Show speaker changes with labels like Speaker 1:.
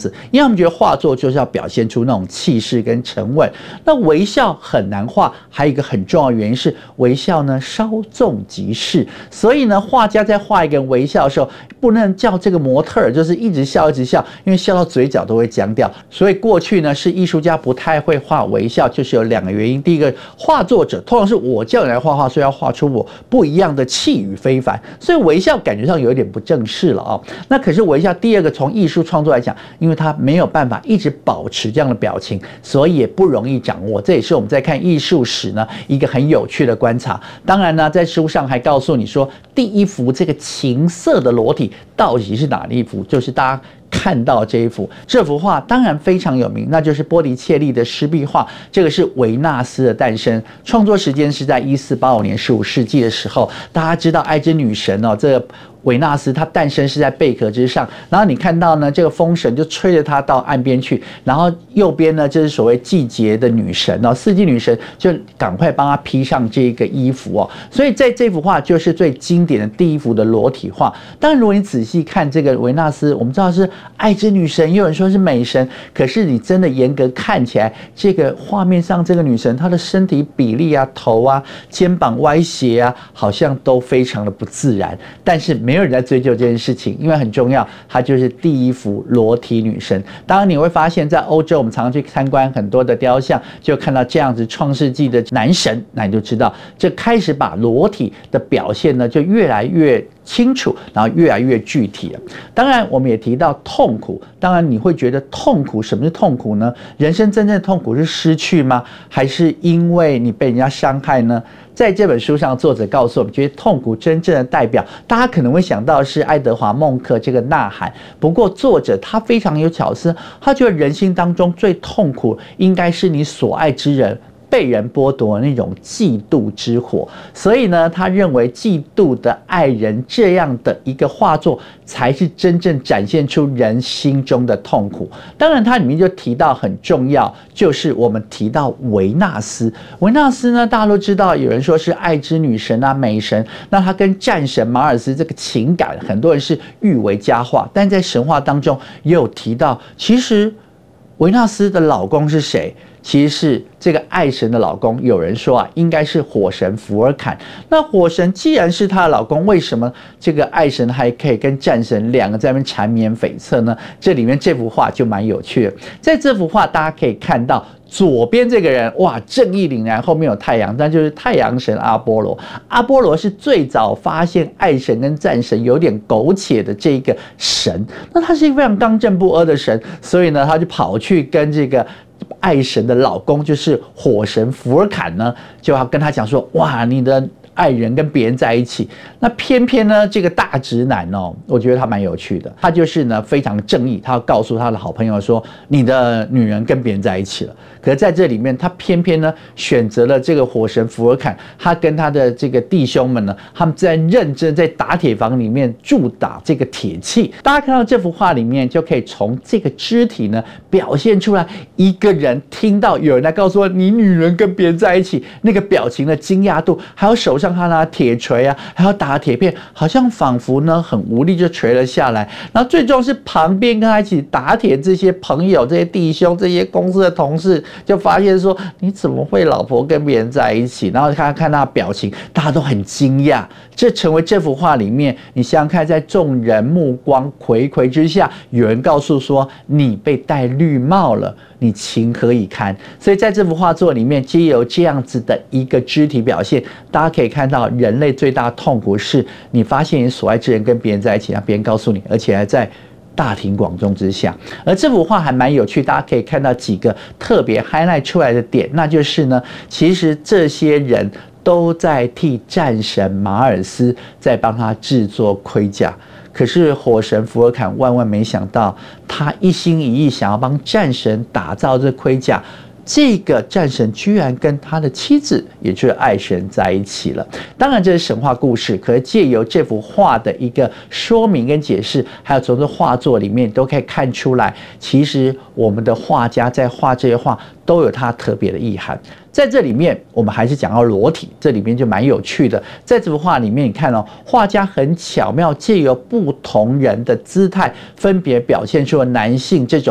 Speaker 1: 子，因为他们觉得画作就是要表现出那种气势跟沉稳。那微笑很难画，还有一个很重要的原因是微笑呢稍纵即逝，所以呢画家在画一个人微笑的时候，不能叫这个模特儿就是一直笑一直笑，因为笑到嘴角都会僵掉。所以过去呢是艺术家不太会画微笑，就是有2个原因。第一个，画作者通常是我叫你来画画，所以要画出我不一样的气宇非凡，所以微笑感觉上有一点不正式了哦。那可是微笑第二个，从艺术创作来讲，因为它没有办法一直保持这样的表情，所以也不容易掌握。这也是我们在看艺术史呢一个很有趣的观察。当然呢，在书上还告诉你说，第一幅这个情色的裸体到底是哪一幅，就是大家看到这幅画当然非常有名，那就是波提切利的湿壁画。这个是维纳斯的诞生，创作时间是在1485年15世纪的时候。大家知道爱之女神哦，这个维纳斯她诞生是在贝壳之上，然后你看到呢，这个风神就吹着她到岸边去，然后右边呢就是所谓季节的女神哦，四季女神就赶快帮她披上这个衣服哦。所以在这幅画就是最经典的第一幅的裸体画。当然，如果你仔细看这个维纳斯，我们知道是爱之女神，也有人说是美神，可是你真的严格看起来，这个画面上这个女神她的身体比例啊、头啊、肩膀歪斜啊，好像都非常的不自然。但是没有人在追究这件事情，因为很重要，它就是第一幅裸体女神。当然你会发现在欧洲，我们常常去参观很多的雕像，就看到这样子创世纪的男神，那你就知道这开始把裸体的表现呢就越来越清楚，然后越来越具体了。当然我们也提到痛苦，当然你会觉得痛苦，什么是痛苦呢？人生真正的痛苦是失去吗？还是因为你被人家伤害呢？在这本书上，作者告诉我们，觉得痛苦真正的代表，大家可能会想到是爱德华·孟克这个《呐喊》。不过作者他非常有巧思，他觉得人心当中最痛苦应该是你所爱之人被人剥夺那种嫉妒之火，所以呢，他认为嫉妒的爱人这样的一个画作，才是真正展现出人心中的痛苦。当然，它里面就提到很重要，就是我们提到维纳斯。维纳斯呢，大家都知道，有人说是爱之女神啊、美神，那她跟战神马尔斯这个情感，很多人是誉为佳话，但在神话当中也有提到，其实维纳斯的老公是谁？其实是这个爱神的老公，有人说啊，应该是火神福尔坎。那火神既然是她的老公，为什么这个爱神还可以跟战神两个在那边缠绵悱恻呢？这里面这幅画就蛮有趣的。在这幅画，大家可以看到左边这个人，哇，正义凛然，后面有太阳，那就是太阳神阿波罗。阿波罗是最早发现爱神跟战神有点苟且的这个神，那他是一个非常刚正不阿的神，所以呢，他就跑去跟这个爱神的老公，就是火神福尔坎呢，就要跟他讲说，哇，你的爱人跟别人在一起。那偏偏呢，这个大直男哦，我觉得他蛮有趣的，他就是呢非常正义，他要告诉他的好朋友说，你的女人跟别人在一起了。可是在这里面，他偏偏呢选择了这个火神福尔坎，他跟他的这个弟兄们呢，他们在认真在打铁房里面铸打这个铁器。大家看到这幅画里面，就可以从这个肢体呢表现出来，一个人听到有人来告诉我你女人跟别人在一起，那个表情的惊讶度，还有手上他拿铁锤啊，还要打铁片，好像仿佛呢很无力就垂了下来。然后最终是旁边跟他一起打铁这些朋友、这些弟兄、这些公司的同事，就发现说你怎么会老婆跟别人在一起？然后看他表情，大家都很惊讶。这成为这幅画里面，你想想看，在众人目光睽睽之下，有人告诉说你被戴绿帽了，你情何以堪？所以在这幅画作里面，藉由这样子的一个肢体表现，大家可以看到人类最大的痛苦是你发现你所爱之人跟别人在一起，让别人告诉你，而且还在大庭广众之下。而这幅画还蛮有趣，大家可以看到几个特别 highlight 出来的点，那就是呢，其实这些人都在替战神马尔斯在帮他制作盔甲。可是火神福尔坎万万没想到，他一心一意想要帮战神打造这盔甲，这个战神居然跟他的妻子，也就是爱神在一起了。当然这是神话故事，可是借由这幅画的一个说明跟解释，还有从这画作里面都可以看出来，其实我们的画家在画这些画都有他特别的意涵。在这里面，我们还是讲到裸体，这里面就蛮有趣的。在这幅画里面，你看哦，画家很巧妙，借由不同人的姿态，分别表现出了男性这种